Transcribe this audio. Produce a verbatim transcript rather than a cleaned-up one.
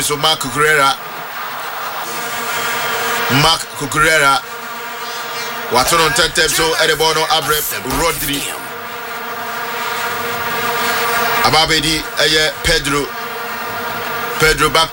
afei so Mark Cucurella Mark Cucurella watono tentem so e de ball no abre Rodri ababedi eye Pedro Pedro back